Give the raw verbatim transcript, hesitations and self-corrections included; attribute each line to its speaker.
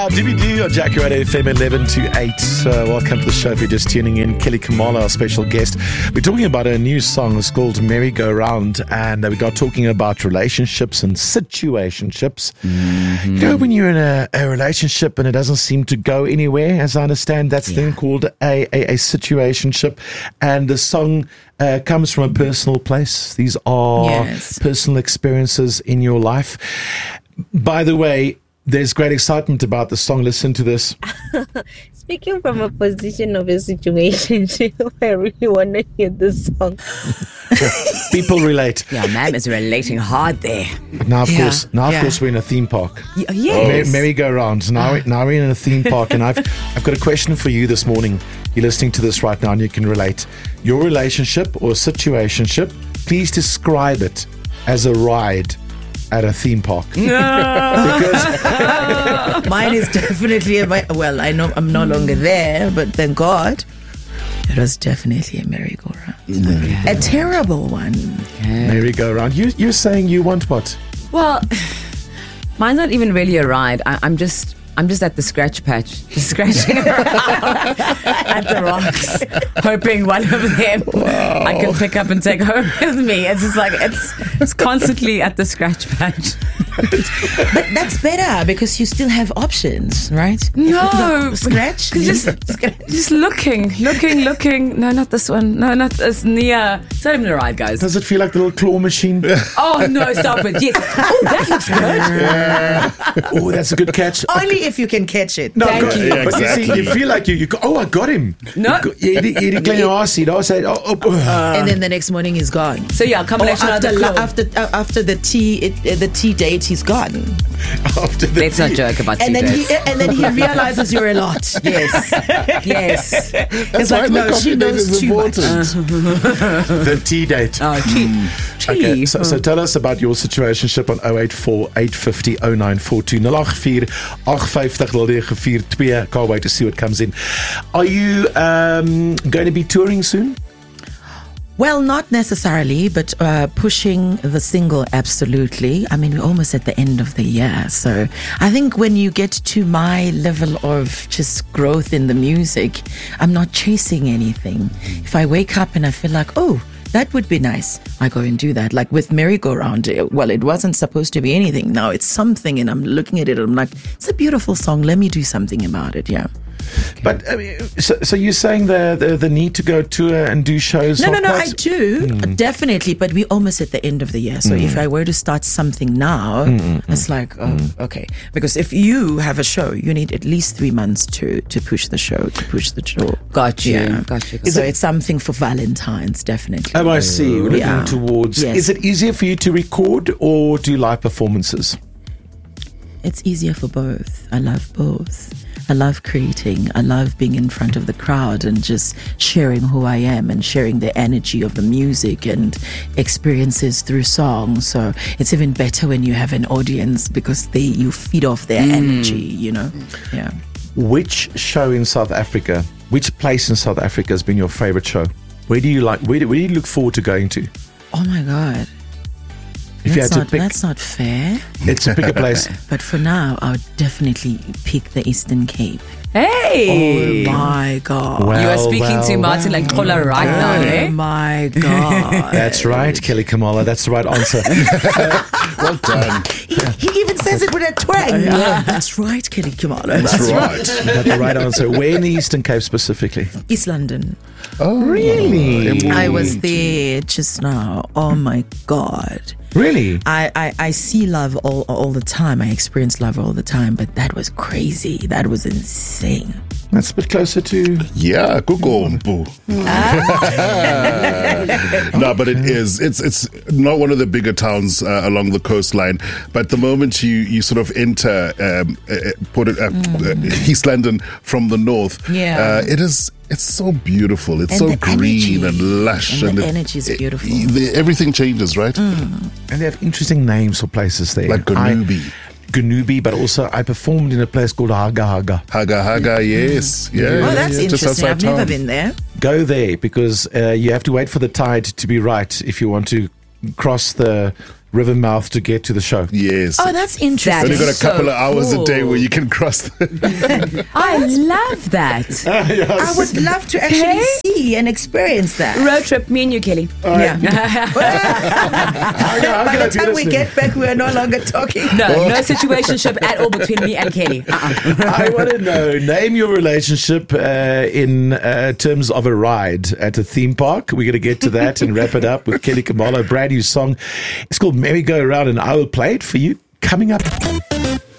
Speaker 1: D B D on Jackie Radio F M eleven to eight. Uh, welcome to the show. If you're just tuning in, Kelly Khumalo, our special guest. We're talking about a new song. It's called Merry Go Round, and uh, we got talking about relationships and situationships. Mm-hmm. You know, when you're in a, a relationship and it doesn't seem to go anywhere, as I understand, that's yeah. then called a, a, a situationship. And the song uh, comes from a personal place. These are yes. personal experiences in your life. By the way, there's great excitement about the song. Listen to this.
Speaker 2: Speaking from a position of a situation, I really want to hear this song.
Speaker 1: People relate.
Speaker 3: Yeah, ma'am is relating hard there.
Speaker 1: But now, of
Speaker 3: yeah.
Speaker 1: course, now of
Speaker 3: yeah.
Speaker 1: course, we're in a theme park.
Speaker 3: Y- yes.
Speaker 1: Mer- merry-go-round. Now, uh. now we're in a theme park, and I've I've got a question for you this morning. You're listening to this right now, and you can relate. Your relationship or situationship, please describe it as a ride at a theme park.
Speaker 3: Because mine is definitely a, well, I know I'm no longer there, but thank God it was definitely a merry-go-round. Mm-hmm. A terrible one.
Speaker 1: Okay. Merry-go-round. You you're saying you want what?
Speaker 3: Well, mine's not even really a ride. I, I'm just I'm just at the scratch patch, just scratching around at the rocks, hoping one of them wow. I can pick up and take home with me. It's just like, it's, it's constantly at the scratch patch.
Speaker 4: But that's better because you still have options, right?
Speaker 3: No.
Speaker 4: Scratch?
Speaker 3: Just, just looking, looking, looking. No, not this one. No, not this. Yeah. It's not even a ride, guys.
Speaker 1: Does it feel like the little claw machine?
Speaker 3: Oh, no, stop it. Yes. Oh, that looks good.
Speaker 1: Yeah. Oh, that's a good catch.
Speaker 4: Only if you can catch it.
Speaker 1: No,
Speaker 4: Thank
Speaker 1: go,
Speaker 4: you.
Speaker 1: Yeah, but exactly. you see, you feel like you, you go, oh, I got him.
Speaker 3: No.
Speaker 1: Hierdie klein haasie, daar sê oh, oh, oh.
Speaker 4: And then the next morning he's gone.
Speaker 3: So yeah, combination
Speaker 4: oh, after,
Speaker 3: of the
Speaker 4: la- after uh, after the tea it, uh, the tea date he's gone.
Speaker 1: After the
Speaker 3: Let's
Speaker 1: tea.
Speaker 3: not joke about
Speaker 4: and
Speaker 3: tea
Speaker 4: then
Speaker 3: dates.
Speaker 4: he and then he realizes you're a lot. Yes. Yes. It's like no, she knows too much.
Speaker 1: The tea date.
Speaker 3: Oh, tea.
Speaker 1: Okay, so, so tell us about your situationship on oh eight four, eight five oh, oh nine four two. oh eight four, eight five oh, oh nine four two. Can't wait to see what comes in. Are you um, going to be touring soon?
Speaker 4: Well, not necessarily, but uh, pushing the single, absolutely. I mean, we're almost at the end of the year. So I think when you get to my level of just growth in the music, I'm not chasing anything. If I wake up and I feel like, oh, that would be nice, I go and do that. Like with Merry-Go-Round, well, it wasn't supposed to be anything. Now it's something, and I'm looking at it, and I'm like, it's a beautiful song. Let me do something about it, yeah.
Speaker 1: Okay. But I mean, so, so you're saying the, the the need to go tour and do shows?
Speaker 4: No, no, no.
Speaker 1: Quite...
Speaker 4: I do mm. definitely, but we're almost at the end of the year. So mm. if I were to start something now, mm, it's mm, like, oh, mm. okay. Because if you have a show, you need at least three months to to push the show, to push the show.
Speaker 3: Got you.
Speaker 4: Yeah.
Speaker 3: Got you.
Speaker 4: So it... it's something for Valentine's, definitely.
Speaker 1: Oh, I see. We're looking
Speaker 4: yeah.
Speaker 1: towards.
Speaker 4: Yes.
Speaker 1: Is it easier for you to record or do live performances?
Speaker 4: It's easier for both. I love both. I love creating. I love being in front of the crowd and just sharing who I am and sharing the energy of the music and experiences through song. So it's even better when you have an audience because they you feed off their mm. energy, you know. Yeah.
Speaker 1: Which show in South Africa, which place in South Africa has been your favorite show? Where do you like? Where do, where do you look forward to going to?
Speaker 4: Oh my God.
Speaker 1: If
Speaker 4: that's,
Speaker 1: you had
Speaker 4: not,
Speaker 1: to pick,
Speaker 4: that's not fair.
Speaker 1: It's a bigger place.
Speaker 4: But for now, I would definitely pick the Eastern Cape.
Speaker 3: Hey!
Speaker 4: Oh my God.
Speaker 3: Well, you are speaking well, to Martin well. Lankola right
Speaker 4: oh
Speaker 3: now, eh?
Speaker 4: Oh my God.
Speaker 1: That's right, Kelly Khumalo. That's the right answer. uh, well done.
Speaker 4: He, he even says it with a twang. Yeah, that's right, Kelly Khumalo.
Speaker 1: That's, that's right. right. The right answer. Where in the Eastern Cape specifically?
Speaker 4: East London.
Speaker 1: Oh, really?
Speaker 4: I was there just now. Oh my God.
Speaker 1: Really?
Speaker 4: I, I, I see love all all the time. I experience love all the time, but that was crazy. That was insane.
Speaker 1: That's a bit closer to...
Speaker 5: Yeah, Kukompu. No, but it is. It's it's not one of the bigger towns uh, along the coastline. But the moment you, you sort of enter um, uh, put it, uh, mm. East London from the north,
Speaker 4: yeah.
Speaker 5: uh, it is... It's so beautiful. It's
Speaker 4: and
Speaker 5: so green energy. and lush.
Speaker 4: And,
Speaker 5: and
Speaker 4: the
Speaker 5: it,
Speaker 4: energy is beautiful.
Speaker 5: It, the, everything changes, right?
Speaker 4: Mm.
Speaker 1: And they have interesting names for places there.
Speaker 5: Like Ganubi.
Speaker 1: Ganubi, but also I performed in a place called Haga Haga.
Speaker 5: Haga Haga, yes. Mm. Yeah,
Speaker 4: oh, that's
Speaker 5: yeah,
Speaker 4: interesting. I've
Speaker 5: town.
Speaker 4: never been there.
Speaker 1: Go there because uh, you have to wait for the tide to be right if you want to cross the Rivermouth to get to the show.
Speaker 5: Yes.
Speaker 4: Oh, that's interesting.
Speaker 5: Only got a
Speaker 3: so
Speaker 5: couple of hours
Speaker 3: cool.
Speaker 5: a day where you can cross. The
Speaker 3: I love that.
Speaker 4: I would love to actually
Speaker 3: Okay.
Speaker 4: see and experience that.
Speaker 3: Road trip, me and you, Kelly.
Speaker 4: Yeah.
Speaker 1: I'm
Speaker 4: By
Speaker 1: gonna
Speaker 4: the
Speaker 1: do
Speaker 4: time
Speaker 1: this
Speaker 4: we
Speaker 1: thing.
Speaker 4: get back, we are no longer talking.
Speaker 3: No, no situationship at all between me and Kelly. Uh-uh.
Speaker 1: I want to know, name your relationship uh, in uh, terms of a ride at a theme park. We're going to get to that and wrap it up with Kelly Khumalo. A brand new song. It's called Merry Go Round, and I will play it for you coming up.